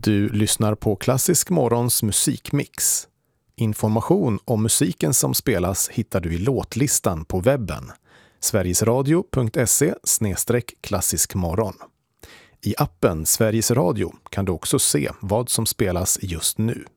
Du lyssnar på Klassisk Morgons musikmix. Information om musiken som spelas hittar du i låtlistan på webben. sverigesradio.se/klassiskmorgon. I appen Sveriges Radio kan du också se vad som spelas just nu.